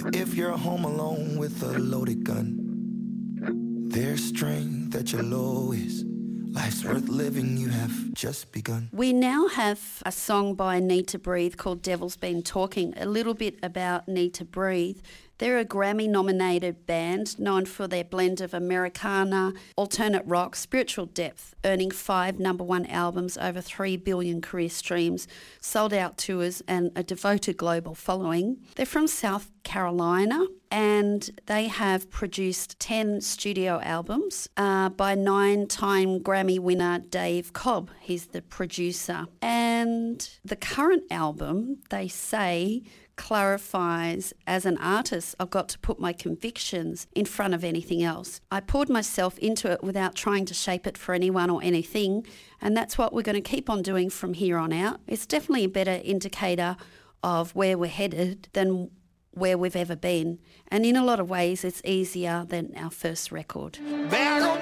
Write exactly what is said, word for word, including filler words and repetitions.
If you're home alone with a loaded gun, there's strength at your lowest. Life's worth living, you have just begun. We now have a song by Need to Breathe called Devil's Been Talking. A little bit about Need to Breathe. They're a Grammy-nominated band known for their blend of Americana, alternate rock, spiritual depth, earning five number one albums, over three billion career streams, sold-out tours and a devoted global following. They're from South Carolina and they have produced ten studio albums uh, by nine-time Grammy winner Dave Cobb. He's the producer. And the current album, they say, clarifies, as an artist, I've got to put my convictions in front of anything else. I poured myself into it without trying to shape it for anyone or anything, and that's what we're going to keep on doing from here on out. It's definitely a better indicator of where we're headed than where we've ever been, and in a lot of ways it's easier than our first record. There go